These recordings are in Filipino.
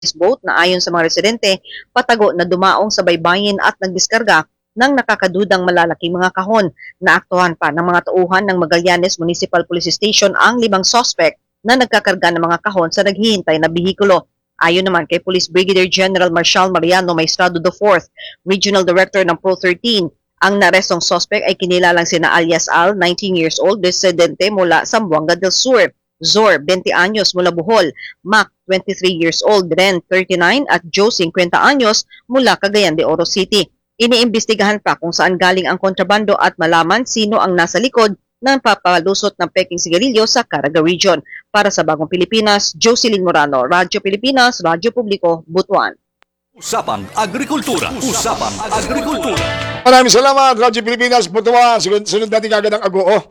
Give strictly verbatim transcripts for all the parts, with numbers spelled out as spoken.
boat na ayon sa mga residente, patago na dumaong sa baybayin at nagdiskarga ng nakakadudang malalaking mga kahon. Naaktuhan pa ng mga tauhan ng Magallanes Municipal Police Station ang limang suspect na nagkakarga ng mga kahon sa naghihintay na bihikulo. Ayon naman kay Police Brigadier General Marshal Mariano Maestrado the fourth, Regional Director ng Pro thirteen, ang narestong suspect ay kinilalang sina alias Al, nineteen years old, residente mula Zamboanga del Sur, Zor, twenty anyos mula Bohol, Mac, twenty-three years old, Ren, thirty-nine, at Joe, fifty anyos mula Cagayan de Oro City. Iniimbestigahan pa kung saan galing ang kontrabando at malaman sino ang nasa likod ng papalusot ng peking sigarilyo sa Caraga Region. Para sa Bagong Pilipinas, Jocelyn Morano, Radyo Pilipinas, Radyo Publiko, Butuan. Usapang Agrikultura. Usapang Agrikultura. Maraming salamat, Radyo Pilipinas, Butuan. Sunod, sunod natin kagad ang agoo.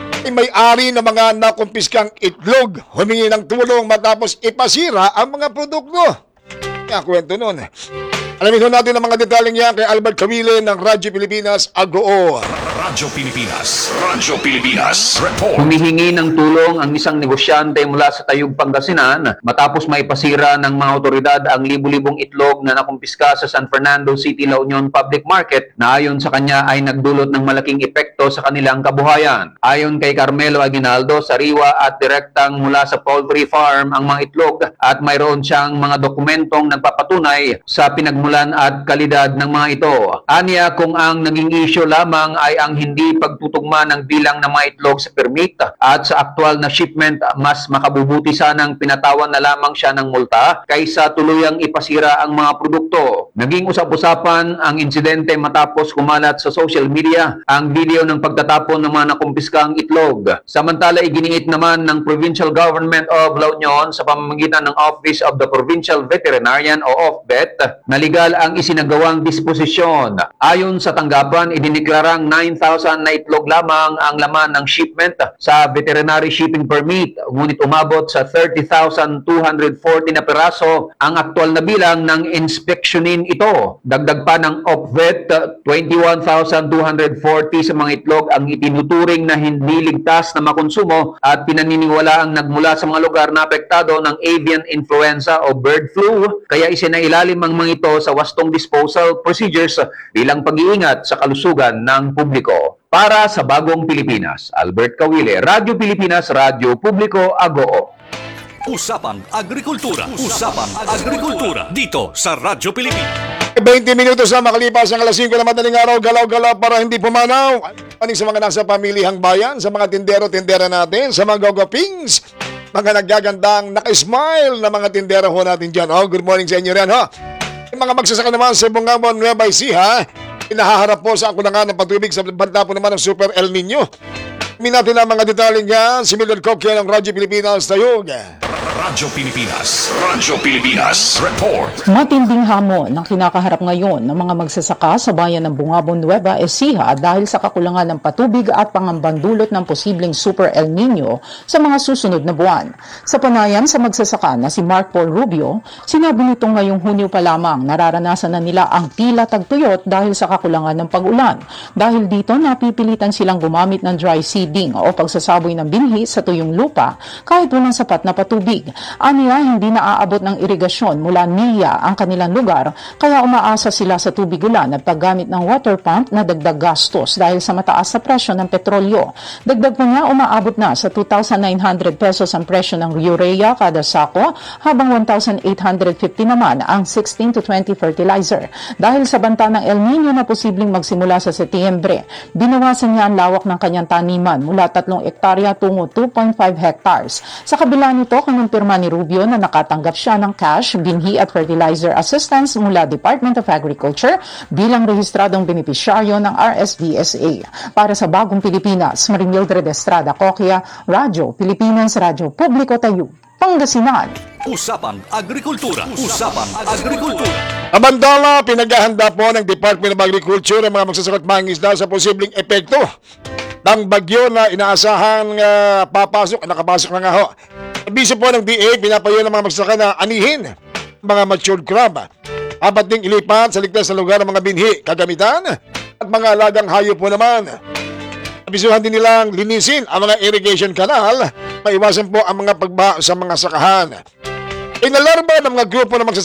May-ari ng mga nakumpiskang itlog humingi ng tulong matapos ipasira ang mga produkto. Kaya kwento nun. Alamin natin ang mga detaling yan kay Albert Cawile ng Radyo Pilipinas, Agoo. Radyo Pilipinas. Radyo Pilipinas. Report. Humihingi ng tulong ang isang negosyante mula sa Tayug, Pangasinan matapos maipasira ng mga otoridad ang libu-libong itlog na nakumpiska sa San Fernando City, La Union Public Market na ayon sa kanya ay nagdulot ng malaking epekto sa kanilang kabuhayan. Ayon kay Carmelo Aguinaldo, sariwa at direktang mula sa poultry farm ang mga itlog at mayroon siyang mga dokumentong nagpapatunay sa pinagmulan at kalidad ng mga ito. Aniya, kung ang naging issue lamang ay ang hindi pagtutugma ng bilang ng mga itlog sa permit at sa aktual na shipment, mas makabubuti sanang pinatawan na lamang siya ng multa kaysa tuluyang ipasira ang mga produkto. Naging usap-usapan ang insidente matapos kumalat sa social media ang video ng pagtatapon ng mga nakumpiskang itlog. Samantala, iginiit naman ng Provincial Government of La Union sa pamamagitan ng Office of the Provincial Veterinarian o O F V E T na legal ang isinagawang disposisyon. Ayon sa tanggapan, idineklarang nine thousand na itlog lamang ang laman ng shipment sa veterinary shipping permit, ngunit umabot sa thirty thousand two hundred forty na peraso ang aktual na bilang ng inspeksyonin ito. Dagdag pa ng O F V E T, twenty-one thousand two hundred forty sa mga itlog ang itinuturing na hindi ligtas na makonsumo at pinaniniwala ang nagmula sa mga lugar na apektado ng avian influenza o bird flu, kaya isinailalim ang mga ito sa wastong disposal procedures bilang pag-iingat sa kalusugan ng publiko. Para sa Bagong Pilipinas, Albert Cawile, Radyo Pilipinas, Radyo Publiko, Agoo. Usapang Agrikultura. Usapang Agrikultura. Dito sa Radyo Pilipinas. twenty minutos na makalipas ang alas singko na madaling araw, galaw-galaw para hindi pumanaw. Aning sa mga nasa pamilihang bayan, sa mga tindero-tindera natin, sa mga gogopings, mga naggagandang naka-smile na mga tindera ho natin dyan. Oh, good morning sa inyo rin, ho. Yung mga magsasaka naman sa Bungabon, Nueva Ecija, inahaharap po sa akulangan ng patubig sa banta po naman ng Super El Nino. Minati na mga detalye niya, si Mildred Coque ng Radyo Pilipinas, Tayog. Radyo Pilipinas. Radyo Pilipinas. Report. Matinding hamon ang kinakaharap ngayon ng mga magsasaka sa bayan ng Bungabon, Nueva Ecija dahil sa kakulangan ng patubig at pangambandulot ng posibleng Super El Nino sa mga susunod na buwan. Sa panayan sa magsasaka na si Mark Paul Rubio, sinabi nito ngayong Hunyo pa lamang nararanasan na nila ang tila tagtuyot dahil sa kakulangan ng pag-ulan. Dahil dito napipilitan silang gumamit ng dry seeding o pagsasaboy ng binhi sa tuyong lupa kahit walang sapat na patubig. Aniya, hindi naaabot ng irigasyon mula N I A ang kanilang lugar, kaya umaasa sila sa tubig ulan at paggamit ng water pump na dagdag gastos dahil sa mataas na presyo ng petrolyo. Dagdag pa niya, umaabot na sa two thousand nine hundred pesos ang presyo ng urea kada sako, habang one thousand eight hundred fifty naman ang sixteen to twenty fertilizer. Dahil sa banta ng El Nino na posibleng magsimula sa Setyembre, binawasan niya ang lawak ng kanyang taniman mula tatlong ektarya tungo two point five hectares. Sa kabila nito, kinumpirma ni Rubio na nakatanggap siya ng cash, binhi at fertilizer assistance mula Department of Agriculture bilang rehistradong benepisyaryo ng R S V S A. Para sa Bagong Pilipinas, Marimildred Estrada Coquia, Radyo Pilipinas, Radyo Publiko, Tayug, Pangasinan. Usapang Agrikultura. Usapang Agrikultura. Abandala, pinaghahanda po ng Department of Agriculture ang mga magsasaka at mangingisda sa posibleng epekto ng bagyo na inaasahang uh, papasok, nakapasok na nga ho. Bisyo po ng D A, pinapayo ng mga magsasaka na anihin mga matured crab. Apat ding ilipat sa ligtas na lugar ng mga binhi, kagamitan at mga alagang hayop po naman. Abisuhan din nilang linisin ang mga irrigation canal, maiwasan po ang mga pagbaha sa mga sakahan. Inalarma ng mga grupo ng magsasaka